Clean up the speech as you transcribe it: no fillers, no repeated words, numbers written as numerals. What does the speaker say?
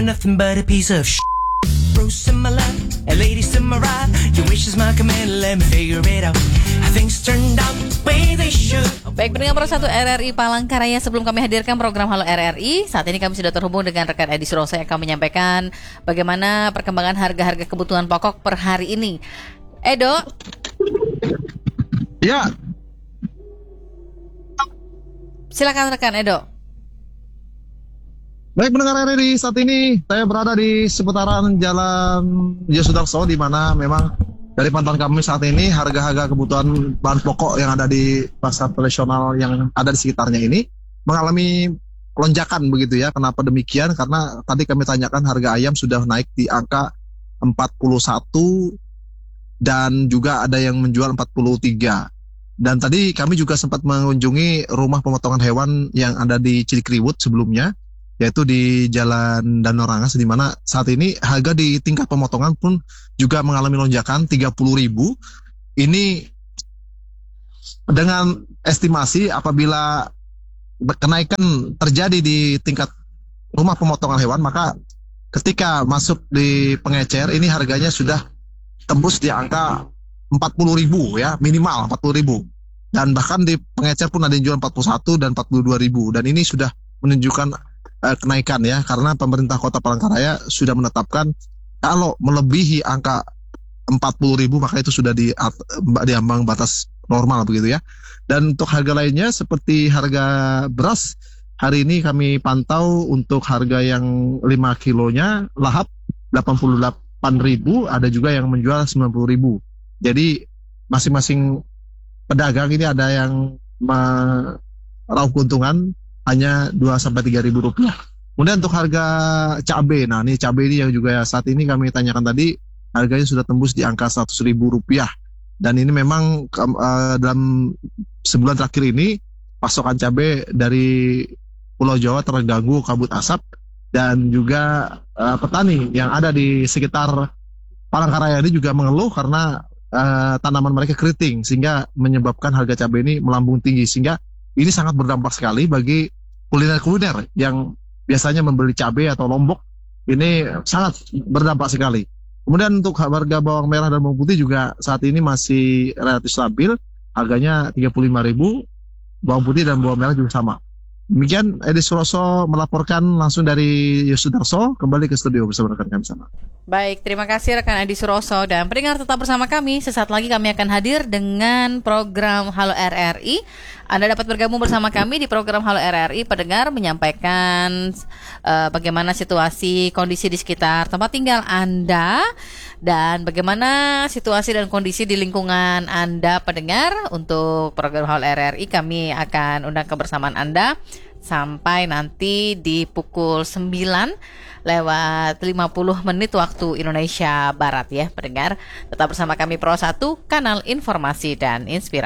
nothing but a piece of shit. Bruce in my left, and ladies to my right. Your wish is my command, let me figure it out. Things turned out the way they should. Baik, pendengar Pro 1 RRI Palangkaraya, sebelum kami hadirkan program Halo RRI, saat ini kami sudah terhubung dengan rekan Edi Suroso yang akan menyampaikan bagaimana perkembangan harga-harga kebutuhan pokok per hari ini. Edo? Ya. Silakan rekan Edo. Baik, pendengar RRI, saat ini saya berada di seputaran Jalan Yosudarso, di mana memang dari pantauan kami saat ini harga-harga kebutuhan bahan pokok yang ada di pasar tradisional yang ada di sekitarnya ini mengalami lonjakan begitu ya. Kenapa demikian? Karena tadi kami tanyakan harga ayam sudah naik di angka 41 dan juga ada yang menjual 43. Dan tadi kami juga sempat mengunjungi rumah pemotongan hewan yang ada di Cilikriwut sebelumnya, yaitu di Jalan Danau Rangas, di mana saat ini harga di tingkat pemotongan pun juga mengalami lonjakan 30.000. Ini dengan estimasi apabila kenaikan terjadi di tingkat rumah pemotongan hewan, maka ketika masuk di pengecer ini harganya sudah tembus di angka 40.000 ya, minimal 40.000. Dan bahkan di pengecer pun ada yang jual 41 dan 42.000. Dan ini sudah menunjukkan kenaikan ya, karena pemerintah Kota Palangkaraya sudah menetapkan kalau melebihi angka 40.000 maka itu sudah di ambang batas normal begitu ya. Dan untuk harga lainnya seperti harga beras, hari ini kami pantau untuk harga yang 5 kilonya lahap 88.000, ada juga yang menjual 90.000. Jadi masing-masing pedagang ini ada yang meraup keuntungan hanya 2-3 ribu rupiah. Kemudian untuk harga cabai, nah ini cabai ini yang juga saat ini kami tanyakan tadi, harganya sudah tembus di angka 100 ribu rupiah. Dan ini memang dalam sebulan terakhir ini pasokan cabai dari Pulau Jawa terganggu kabut asap, dan juga petani yang ada di sekitar Palangkaraya ini juga mengeluh karena tanaman mereka keriting, sehingga menyebabkan harga cabai ini melambung tinggi, sehingga ini sangat berdampak sekali bagi kuliner-kuliner yang biasanya membeli cabai atau lombok. Ini sangat berdampak sekali. Kemudian untuk harga bawang merah dan bawang putih juga saat ini masih relatif stabil. Harganya 35.000, bawang putih dan bawang merah juga sama. Demikian Edi Suroso melaporkan langsung dari Yosudarso, kembali ke studio bersama rekan kami sana. Baik, terima kasih rekan Edi Suroso, dan pendengar tetap bersama kami. Sesaat lagi kami akan hadir dengan program Halo RRI. Anda dapat bergabung bersama kami di program Halo RRI, pendengar, menyampaikan bagaimana situasi kondisi di sekitar tempat tinggal Anda dan bagaimana situasi dan kondisi di lingkungan Anda, pendengar. Untuk program Halo RRI kami akan undang kebersamaan Anda sampai nanti di pukul 9:50 waktu Indonesia Barat ya, pendengar. Tetap bersama kami Pro 1, kanal informasi dan inspirasi.